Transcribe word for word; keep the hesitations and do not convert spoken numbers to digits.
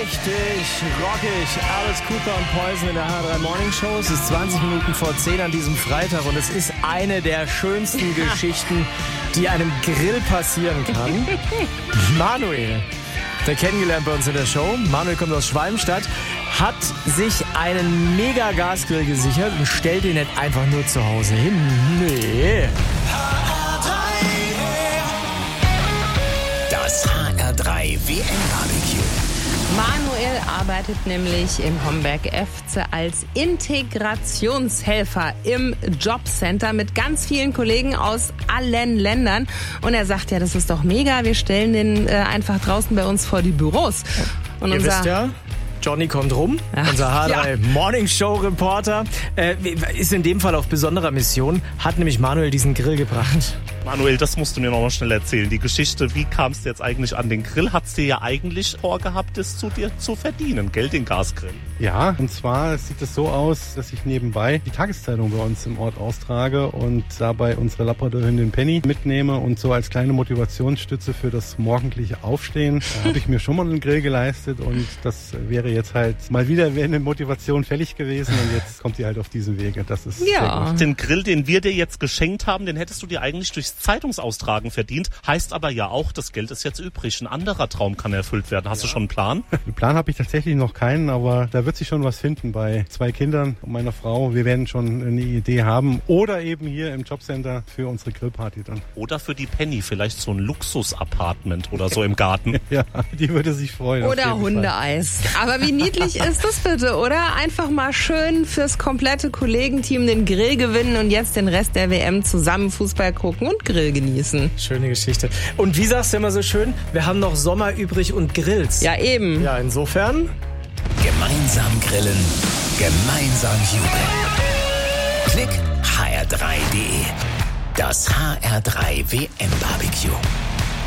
Richtig rockig. Alice Cooper und Poison in der H drei Morning Show. Es ist zwanzig Minuten vor zehn an diesem Freitag und es ist eine der schönsten Geschichten, die einem Grill passieren kann. Manuel, der kennengelernt bei uns in der Show. Manuel kommt aus Schwalmstadt, hat sich einen Mega-Gasgrill gesichert und stellt ihn nicht einfach nur zu Hause hin. Nee. Das H R drei W M-Barbecue. Manuel arbeitet nämlich im Homberg F C als Integrationshelfer im Jobcenter mit ganz vielen Kollegen aus allen Ländern. Und er sagt, ja, das ist doch mega, wir stellen den äh, einfach draußen bei uns vor die Büros. Und Ihr unser wisst ja, Johnny kommt rum, Ach, unser H drei ja. Morning Show Reporter, äh, ist in dem Fall auf besonderer Mission, hat nämlich Manuel diesen Grill gebracht. Manuel, das musst du mir noch mal schnell erzählen. Die Geschichte, wie kamst du jetzt eigentlich an den Grill? Hat's dir ja eigentlich vorgehabt, das zu dir zu verdienen, Geld, den Gasgrill. Ja, und zwar sieht es so aus, dass ich nebenbei die Tageszeitung bei uns im Ort austrage und dabei unsere Labradorhündin Penny mitnehme und so als kleine Motivationsstütze für das morgendliche Aufstehen habe ich mir schon mal einen Grill geleistet und das wäre jetzt halt mal wieder eine Motivation fällig gewesen und jetzt kommt die halt auf diesen Wege. Das ist Ja. sehr gut. Den Grill, den wir dir jetzt geschenkt haben, den hättest du dir eigentlich durchs Zeitungsaustragen verdient. Heißt aber ja auch, das Geld ist jetzt übrig. Ein anderer Traum kann erfüllt werden. Hast ja. du schon einen Plan? Einen Plan habe ich tatsächlich noch keinen, aber da wird sich schon was finden bei zwei Kindern und meiner Frau. Wir werden schon eine Idee haben oder eben hier im Jobcenter für unsere Grillparty dann. Oder für die Penny vielleicht so ein Luxus-Apartment oder so im Garten. Ja, die würde sich freuen. auf Oder jeden Fall. Hundeeis. Aber wie niedlich ist das bitte, oder? Einfach mal schön fürs komplette Kollegenteam den Grill gewinnen und jetzt den Rest der W M zusammen Fußball gucken und Grill genießen. Schöne Geschichte. Und wie sagst du immer so schön, wir haben noch Sommer übrig und Grills. Ja, eben. Ja, insofern... Gemeinsam grillen, gemeinsam jubeln. Klick H R drei Punkt D E. Das H R drei W M-Barbecue.